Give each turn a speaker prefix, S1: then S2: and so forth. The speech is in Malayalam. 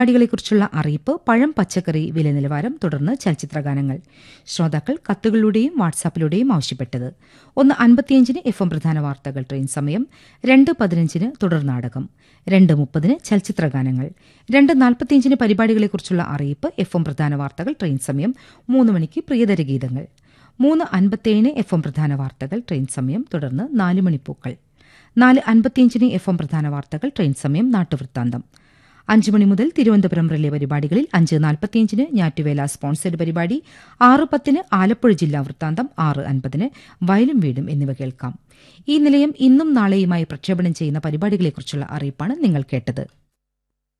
S1: പരിപാടികളെക്കുറിച്ചുള്ള അറിയിപ്പ്, പഴം പച്ചക്കറി വില നിലവാരം, തുടർന്ന് ചലച്ചിത്രഗാനങ്ങൾ. ശ്രോതാക്കൾ കത്തുകളിലൂടെയും വാട്സാപ്പിലൂടെയും ആവശ്യപ്പെട്ടത്. 1:55 FM പ്രധാന വാർത്തകൾ ട്രെയിൻ സമയം, 2:15 തുടർനാടകം, 2:30 ചലച്ചിത്രഗാനങ്ങൾ, 2:45 പരിപാടികളെക്കുറിച്ചുള്ള അറിയിപ്പ്, FM പ്രധാന വാർത്തകൾ ട്രെയിൻ സമയം, 3 മണിക്ക് പ്രിയതര ഗീതങ്ങൾ, 3:57 FM പ്രധാന വാർത്തകൾ ട്രെയിൻ സമയം, തുടർന്ന് 4 മണിപ്പൂക്കൾ, 4:55 FM പ്രധാന വാർത്തകൾ ട്രെയിൻ സമയം, നാട്ടുവൃത്താന്തം. 5 മണി മുതൽ തിരുവനന്തപുരം റിലേ പരിപാടികളിൽ 5:45 ഞാറ്റുവേല സ്പോൺസേഡ് പരിപാടി, 6:10 ആലപ്പുഴ ജില്ലാ വൃത്താന്തം, 6:50 വയലും വീടും എന്നിവ കേൾക്കാം. ഈ നിലയം ഇന്നും നാളെയുമായി പ്രക്ഷേപണം ചെയ്യുന്ന പരിപാടികളെക്കുറിച്ചുള്ള അറിയിപ്പാണ് നിങ്ങൾ കേട്ടത്.